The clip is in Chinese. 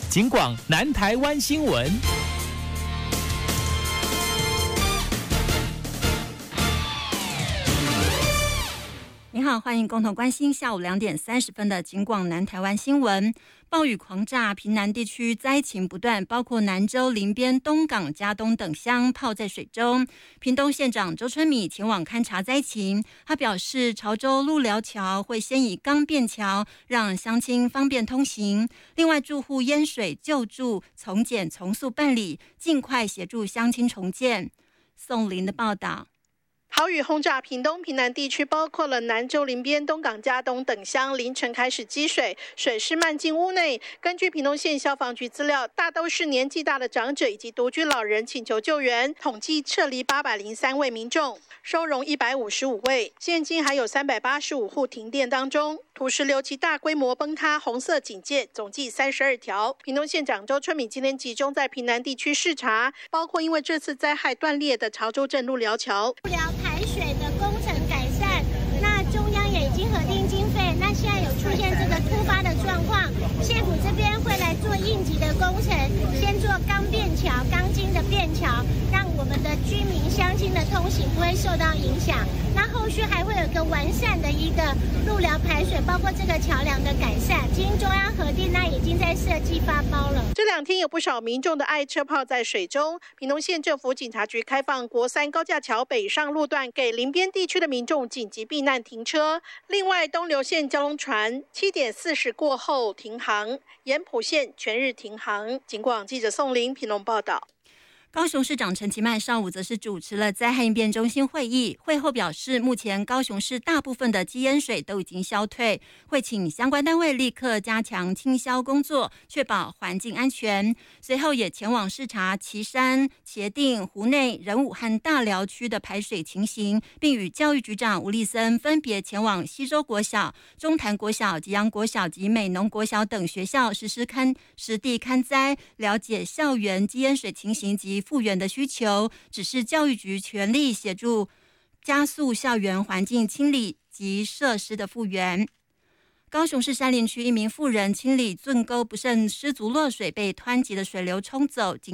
警广南台湾新闻。 您好，欢迎共同关心下午2点30分的警广南台湾新闻。暴雨狂炸，屏南地区灾情不断，包括南州、林边、东港、嘉东等乡泡在水中。屏东县长周春米前往勘察灾情，他表示，潮州路寮桥会先以钢便桥，让乡亲方便通行。另外，住户淹水救助从简从速办理，尽快协助乡亲重建。宋林的报道。 豪雨轰炸屏东、屏南地区，包括了南州、林边、东港、嘉东等乡，凌晨开始积水，水势漫进屋内。根据屏东县消防局资料，大都是年纪大的长者以及独居老人请求救援，统计撤离803位民众，收容155位。现今还有385户停电当中。土石流其大规模崩塌，红色警戒总计32条。屏东县长周春米今天集中在屏南地区视察，包括因为这次灾害断裂的潮州镇路寮桥。 路寮排水的工程改善，那中央也已经核定经费，那现在有出现这个突发的状况，县府这边会来做应急的工程，先做钢便桥、钢筋的便桥，让我们的居民乡亲的通行不会受到影响。那后续还会有一个完善的一个路寮排水，包括这个桥梁的改善，经中央核定，那已经在设计发包了。 这2天有不少民众的爱车泡在水中，屏东县政府警察局开放国三高架桥北上路段给林边地区的民众紧急避难停车。另外，东流线交通船7点40过后停航，盐埔线全日停航。警广记者宋林屏东报道。 高雄市长陈其迈上午则是主持了灾害应变中心会议，会后表示，目前高雄市大部分的积淹水都已经消退，会请相关单位立刻加强清消工作，确保环境安全。随后也前往视察旗山、茄萣、湖内、仁武和大寮区的排水情形，并与教育局长吴立森分别前往西洲国小、中潭国小、吉阳国小及美浓国小等学校实地勘灾，了解校园积淹水情形及复原的需求，指示教育局全力协助加速校园环境清理及设施的复原。高雄市山林区一名妇人清理圳沟不慎失足落水，被湍急的水流冲走，